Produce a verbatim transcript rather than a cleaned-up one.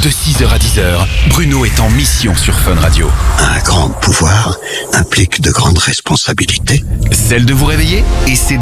De six heures à dix heures, Bruno est en mission sur Fun Radio. Un grand pouvoir implique de grandes responsabilités. Celle de vous réveiller et c'est